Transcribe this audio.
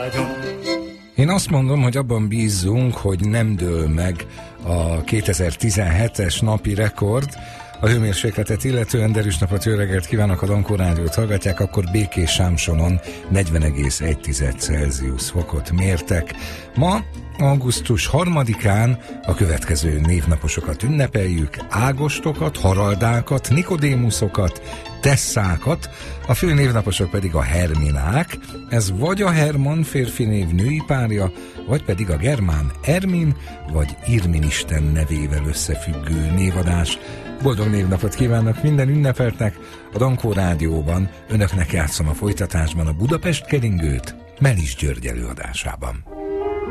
Én azt mondom, hogy abban bízzunk, hogy nem dől meg a 2017-es napi rekord. A hőmérsékletet illetően derűs napot, jó reggelt kívánok, a Dankó Rádiót hallgatják, akkor Békés Sámsonon 40,1 Celsius fokot mértek. Ma, augusztus 3-án a következő névnaposokat ünnepeljük: Ágostokat, Haraldákat, Nikodémuszokat, Tesszákat, a fő névnaposok pedig a Herminák. Ez vagy a Herman férfi név női párja, vagy pedig a germán Ermin vagy Irmin isten nevével összefüggő névadás. Boldog névnapot kívánok minden ünnepeltnek! A Dankó Rádióban önöknek játszom a folytatásban a Budapest keringőt Melis György előadásában.